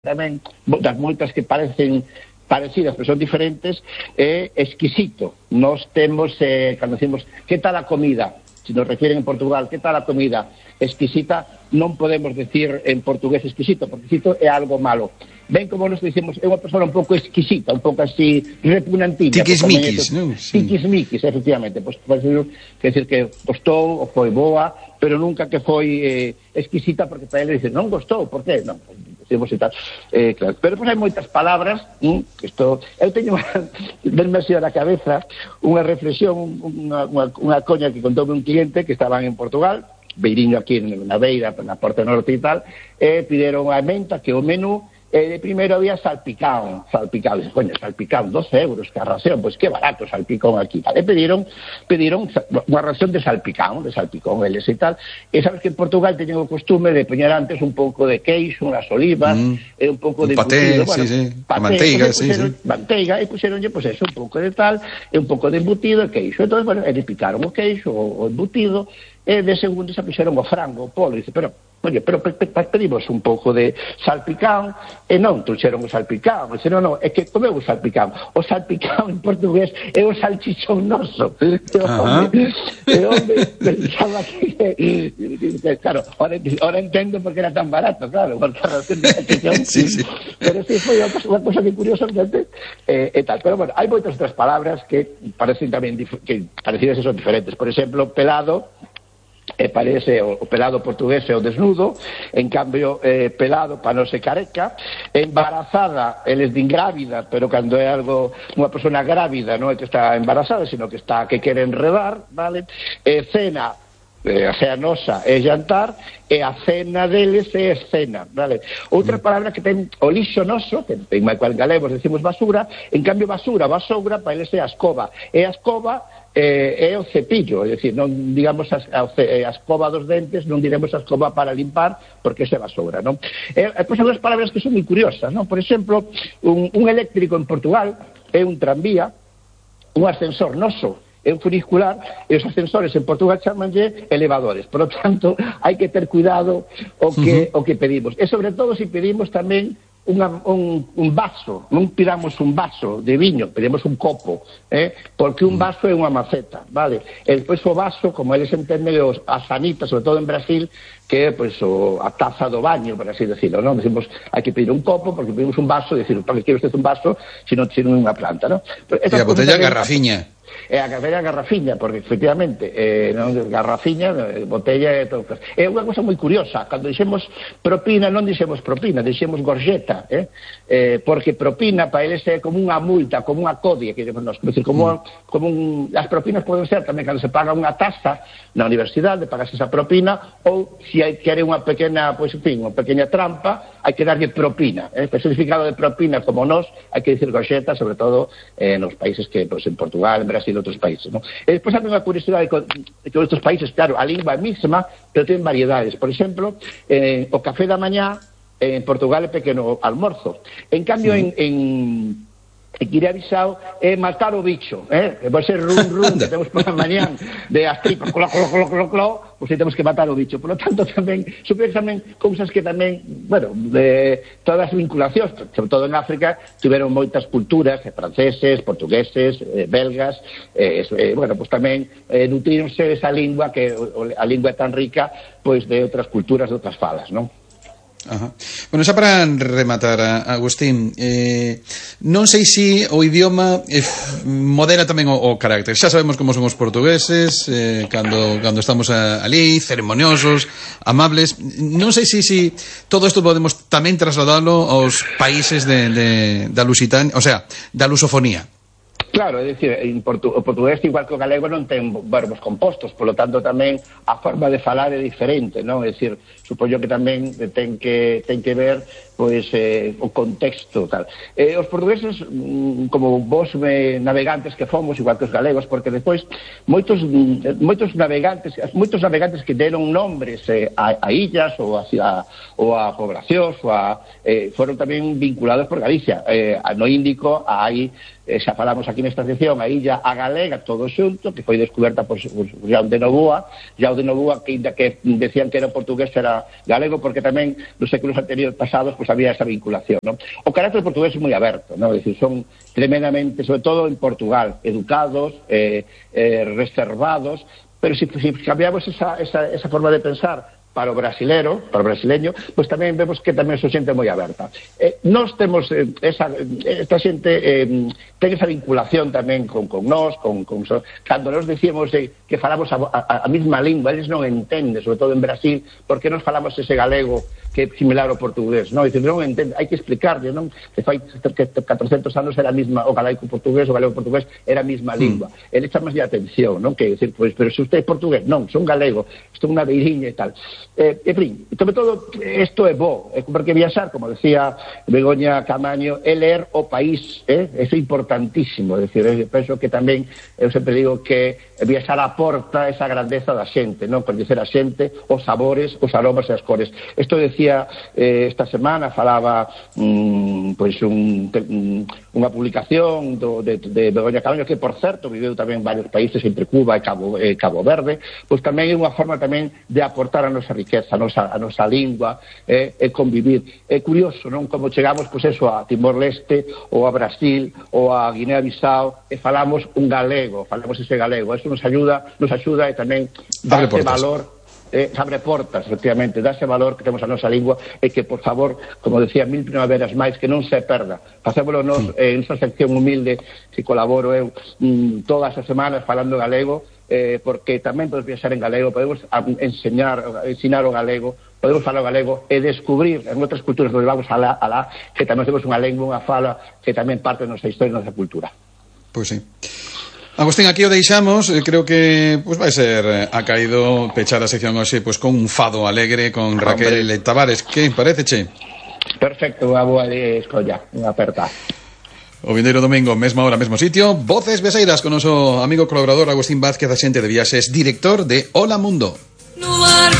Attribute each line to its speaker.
Speaker 1: tamén das moitas que parecen parecidas, pero son diferentes, é exquisito. Nós temos, cando decimos, que tal a comida? Se nos refieren en Portugal, que tal a comida? Exquisita, non podemos decir en portugués exquisito, porque exquisito é algo malo. Ben como nos dicimos, é unha persona un pouco exquisita, un pouco así repugnantilla.
Speaker 2: Tiquismiquis, non?
Speaker 1: Tiquismiquis, efectivamente. Pois quer decir que gostou ou foi boa, pero nunca que foi exquisita, porque para ele dice, non gostou, por que? Non, e tal. Claro. Pero depois hai moitas palabras, isto, eu teño denme así a la cabeza unha reflexión, unha coña que contoume un cliente que estaban en Portugal, beiriño aquí na beira, na Porta Norte e tal, e pideron a menta que o menú de primeiro había salpicón, dice, coño, salpicón, 12 euros que a ración, pois que barato salpicón aquí, vale, pediron unha ración de salpicón eles e tal, e sabes que en Portugal teñen o costume de poñer antes un pouco de queixo, unhas olivas, e un pouco de
Speaker 2: paté,
Speaker 1: embutido, bueno,
Speaker 2: sí,
Speaker 1: paté,
Speaker 2: manteiga,
Speaker 1: manteiga, e puxeronlle, pois eso, un pouco de tal, e un pouco de embutido e queixo, entón, bueno, eles picaron o queixo, o embutido, e de segundo xa puxeron o frango, o polo, e dice, pero pedimos un pouco de salpicón, e non trouxeron o salpicón, e non, é que comeu o salpicón en portugués é o salchichón noso, e onde pensaba que claro, ahora entendo porque era tan barato, claro, porque a razón de salchichón,
Speaker 2: sí.
Speaker 1: Pero sí, foi unha cosa que curiosa, e tal, pero bueno, hai moitas outras palabras que parecen tamén que parecidas e son diferentes, por exemplo, pelado, parece o pelado portugués é o desnudo, en cambio pelado para non ser careca, embarazada, eles din grávida, pero cando é algo, unha persona grávida non é que está embarazada, sino que quere enredar, vale? Cena, a sea nosa é jantar, e a cena deles é escena, vale? Outra palabra que ten o lixo noso, que en galegos decimos basura, en cambio basura, basogra, para eles é a escoba, e a escoba é o cepillo, é dicir, non digamos a escoba dos dentes, non diremos a escoba para limpar, porque ese basura, non? Pois hai unhas palabras que son moi curiosas, non? Por exemplo, un eléctrico en Portugal é un tranvía, un ascensor noso é un funicular, e os ascensores en Portugal chamanlle elevadores. Por lo tanto, hai que ter cuidado o que pedimos. E sobre todo, se pedimos tamén un vaso, non pidamos un vaso de viño, pedimos un copo, porque un vaso é unha maceta, vale? E despois o vaso, como eles entenden a sanita, sobre todo en Brasil, que é pois, a taza do baño, por así decirlo, non? Decimos, hai que pedir un copo, porque pedimos un vaso, decir, para que quero usted un vaso, se non tiene unha planta, non?
Speaker 2: E a botella garrafiña.
Speaker 1: É a garrafiña, porque efectivamente garrafiña, botella é todo. É unha cosa moi curiosa, cando dixemos propina non dixemos propina, dixemos gorjeta, porque propina para eles é como unha multa, como unha codia, que dicemos nós, as propinas poden ser tamén cando se paga unha taxa na universidade, pagas esa propina, ou se quere unha pequena, pois en fin, unha pequena trampa, hai que darlle propina, o significado de propina como nós, hai que dicir gorjeta, sobre todo nos países que, pois en Portugal, en Brasil, outros países, non? E despois hai unha curiosidade que outros países, claro, a lingua é mesma, pero ten variedades. Por exemplo, o café da mañá en Portugal é pequeno almorzo. En cambio, en Guinea-Bissau é matar o bicho, vai ser rum, que temos por a mañán de as tripas, clo, pois temos que matar o bicho. Por lo tanto, tamén, superior tamén cousas que tamén, bueno, de todas as vinculacións, sobre todo en África, tiveron moitas culturas, franceses, portugueses, belgas, bueno, pois tamén nutríronse esa lingua, que a lingua é tan rica, pois de outras culturas, de outras falas, non?
Speaker 2: Ajá. Bueno, xa para rematar, Agustín, non sei se o idioma modera tamén o carácter. Xa sabemos como son os portugueses, cando estamos ali, ceremoniosos, amables. Non sei se todo isto podemos tamén trasladalo aos países da lusitania, o sea, da lusofonía.
Speaker 1: Claro, é dicir, o portugués igual que o galego non ten verbos compostos, polo tanto tamén a forma de falar é diferente, non? É dicir, supoño que tamén ten que ver pois o contexto tal. Os portugueses, como vos navegantes que fomos, igual que os galegos, porque depois moitos navegantes que deron nombres a illas ou a poblacións foron tamén vinculados por Galicia. No Índico hai, xa falamos aquí nesta sección, a illa a Galega, todo xunto, que foi descoberta por João de Novoa, que decían que era portugués, era galego, porque tamén nos séculos anteriores pasados, pois había esa vinculación, ¿no? O carácter portugués es moi aberto, ¿no? Es decir, son tremendamente, sobre todo en Portugal, educados, reservados, pero si cambiamos esa forma de pensar para o brasileño, pois tamén vemos que tamén é xente moi aberta. Nós temos esta xente ten esa vinculación tamén con nós, cando nós dicíamos que falamos a mesma lingua, eles non entenden, sobre todo en Brasil, porque nós falamos ese galego que é similar ao portugués, non? Dicir, non entende, hai que explicarlle, non? Que fai 400 anos era a mesma, o galego portugués era a mesma lingua. Ele chama a atención, non? Que dicir, pois, pero se usted é portugués, non, son galego, estou unha beiriña e tal. En fin, sobre todo, isto é bo, porque viaxar, como decía Begoña Camaño, é ler o país, eso é importantísimo, é dicir, penso que tamén, eu sempre digo que viaxar aporta esa grandeza da xente, non? Coñecer a xente, os sabores, os aromas e as cores. Isto decía esta semana, falaba pois unha publicación de Begoña Camaño, que por certo viveu tamén en varios países entre Cuba e Cabo Verde, pois tamén é unha forma tamén de aportar a nosa riqueza, a nosa lingua, e convivir. É curioso, non? Como chegamos, pois eso, a Timor-Leste ou a Brasil ou a Guinea-Bissau e falamos un galego, falamos ese galego. Eso nos axuda e tamén dá ese valor, abre portas, efectivamente, dá ese valor que temos a nosa lingua e que, por favor, como decía, 1000 primaveras máis, que non se perda. Facémolo nos en esa sección humilde, que colaboro eu todas as semanas falando galego, porque tamén podemos viaxar en galego, podemos ensinar o galego, podemos falar o galego e descubrir en outras culturas onde vamos alá, que tamén temos unha lengua, unha fala que tamén parte da nosa historia e da nosa cultura.
Speaker 2: Pois sí. Agustín, aquí o deixamos. Creo que pues vai ser acaído pechar a sección hoxe pues, con un fado alegre con Raquel Tavares. Que parece, che?
Speaker 1: Perfecto, unha boa escolla, unha aperta.
Speaker 2: O vindeiro domingo, mesma hora, mesmo sitio, Voces Beseiras con noso amigo colaborador Agustín Vázquez, axente de viaxes, director de Hola Mundo.